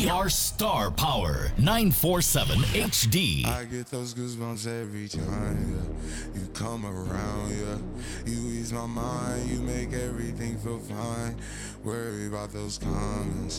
Our Star Power 947 HD. I get those goosebumps every time, yeah. You come around, yeah. You ease my mind, you make everything feel fine. Worry about those comments,